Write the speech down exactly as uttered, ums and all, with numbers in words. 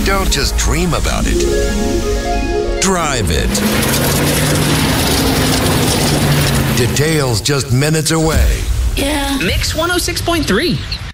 Don't just dream about it. Drive it. Details just minutes away. Yeah. Mix one oh six point three.